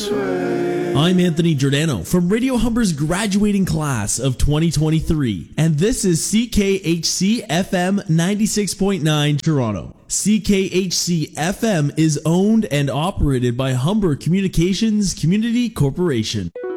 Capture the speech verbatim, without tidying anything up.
sway. I'm Anthony Giordano from Radio Humber's graduating class of twenty twenty-three, and this is C K H C F M ninety-six point nine Toronto. C K H C F M is owned and operated by Humber Communications Community Corporation.